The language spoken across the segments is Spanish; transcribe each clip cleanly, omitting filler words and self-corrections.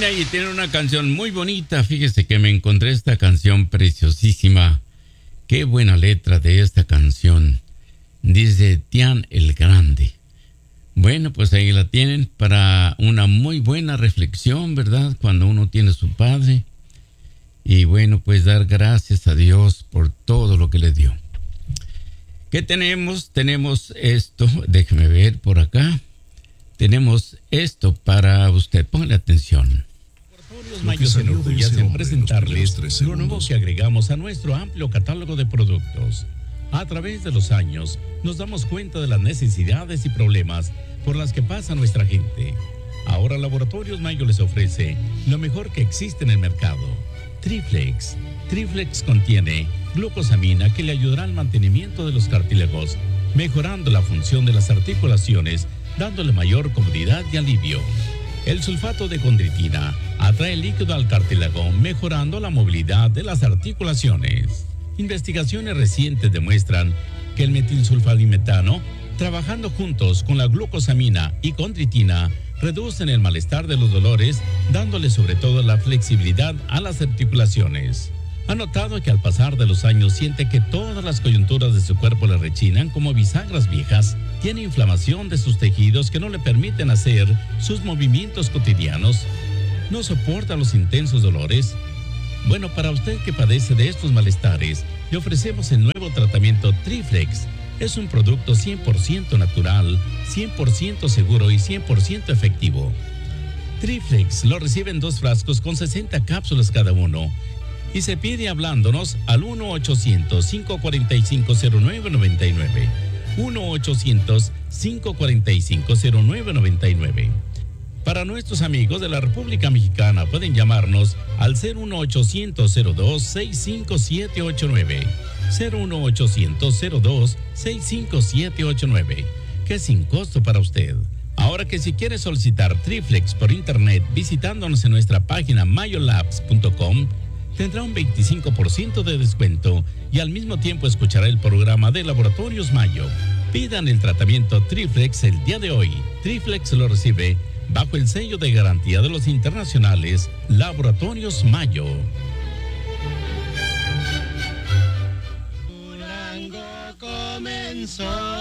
Karina y tiene una canción muy bonita. Fíjese que me encontré esta canción preciosísima. Qué buena letra de esta canción. Dice Tian el Grande. Bueno, pues ahí la tienen para una muy buena reflexión, ¿verdad? Cuando uno tiene su padre. Y bueno, pues dar gracias a Dios por todo lo que le dio. ¿Qué tenemos? Tenemos esto, déjeme ver por acá. Tenemos esto para usted, póngale atención. Laboratorios Mayo se enorgullece en presentarles lo nuevo que agregamos a nuestro amplio catálogo de productos. A través de los años, nos damos cuenta de las necesidades y problemas por las que pasa nuestra gente. Ahora Laboratorios Mayo les ofrece lo mejor que existe en el mercado. Triflex. Triflex contiene glucosamina que le ayudará al mantenimiento de los cartílagos, mejorando la función de las articulaciones, dándole mayor comodidad y alivio. El sulfato de condritina atrae líquido al cartílago, mejorando la movilidad de las articulaciones. Investigaciones recientes demuestran que el metilsulfadimetano, trabajando juntos con la glucosamina y condritina, reducen el malestar de los dolores, dándole sobre todo la flexibilidad a las articulaciones. Ha notado que al pasar de los años siente que todas las coyunturas de su cuerpo le rechinan como bisagras viejas. Tiene inflamación de sus tejidos que no le permiten hacer sus movimientos cotidianos. No soporta los intensos dolores. Bueno, para usted que padece de estos malestares, le ofrecemos el nuevo tratamiento Triflex. Es un producto 100% natural, 100% seguro y 100% efectivo. Triflex lo recibe en 2 frascos con 60 cápsulas cada uno. Y se pide hablándonos al 1-800-545-0999. 1-800-545-0999. Para nuestros amigos de la República Mexicana pueden llamarnos al 01800-02-65789. 01800-02-65789, que es sin costo para usted. Ahora que si quiere solicitar Triflex por internet visitándonos en nuestra página mayolabs.com, tendrá un 25% de descuento y al mismo tiempo escuchará el programa de Laboratorios Mayo. Pidan el tratamiento Triflex el día de hoy. Triflex lo recibe bajo el sello de garantía de los internacionales Laboratorios Mayo. Durango comenzó.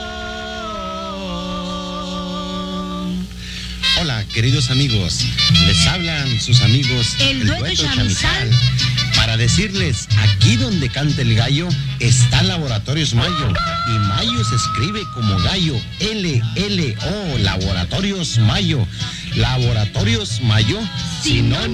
Hola, queridos amigos. Les hablan sus amigos El Dueto Chamizal. Para decirles, aquí donde canta el gallo está Laboratorios Mayo. Y Mayo se escribe como gallo, L-L-O, Laboratorios Mayo. Laboratorios Mayo, sinónimo